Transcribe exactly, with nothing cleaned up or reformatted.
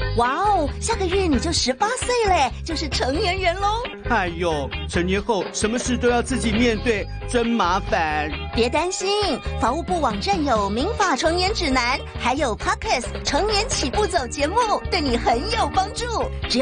哇哦，下个月你就十八岁嘞，就是成年人喽。 哎呦，成年后什么事都要自己面对，真麻烦。 别担心，法务部网站有民法成年指南，还有 Podcast 成年起步走节目，对你很有帮助。只要